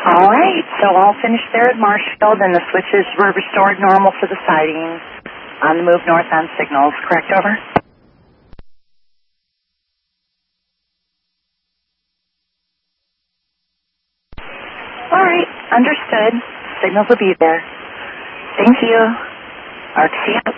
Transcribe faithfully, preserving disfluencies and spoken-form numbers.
All right, so all finished there at Marshfield, and the switches were restored normal for the sidings on the move north on signals. Correct, over? All right, understood. Signals will be there. Thank you. R T C